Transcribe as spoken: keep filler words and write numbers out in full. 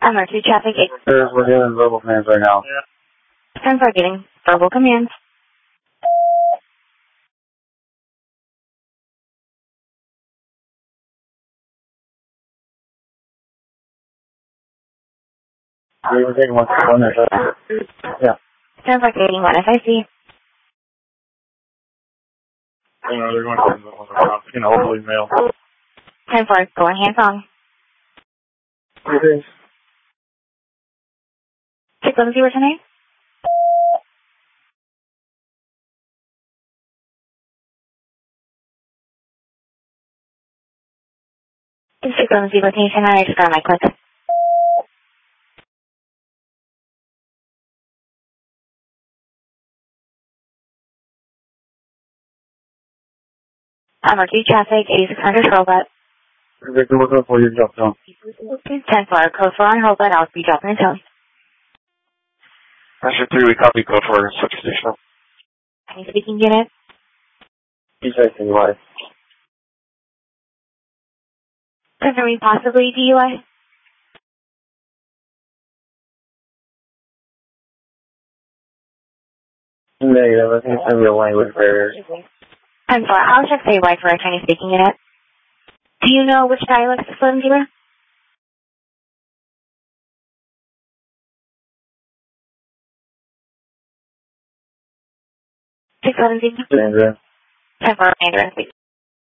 M R two traffic eight. Sir, we're doing verbal commands right now. ten four getting verbal commands. We were taking one one there, sir. Yeah. ten four getting one F I C. You know, they're going to, you know, hopefully mail. ten four going hands on. Okay. six seven zero tonight. six seven zero location. I just got my click. M R two traffic eighty-six hundred robot. Victor, what's up for you? Drop down. ten four code four on robot. I'll be dropping the tone. Pressure three, we copy code for subject station. Any speaking unit? He's facing you, right? Confirming possibly D U I. Negative, I think it's going to be a language barrier. ten four, I'll check say Y for a Chinese speaking unit. Do you know which dialect is floating dealer? six seven zero. Andrew. ten four, Mandarin, please.